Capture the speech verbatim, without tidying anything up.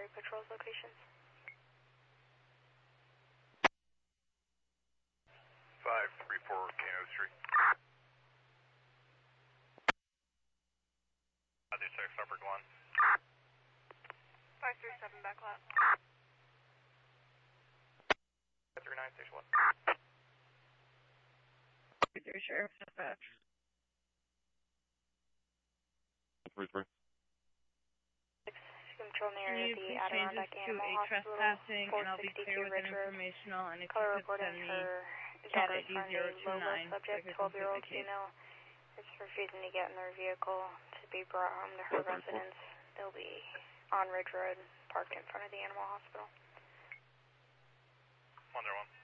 Ferry Patrol's locations. five three four Kano Street. five three six Upper Glen. five three seven backlot. five three nine six one. three three Sheriff Dispatch. three three. Control near Can you the please change Adirondack this to Animal a Hospital, trespassing, and I'll be clear with an Ridge Road. informational, and if Color you could reporting send me her cat daughter I D from zero a two Lola nine so I subject, can complete twelve-year-old the case. female, is refusing to get in their vehicle to be brought home to her residence. They'll be on Ridge Road, parked in front of the animal hospital. one zero one.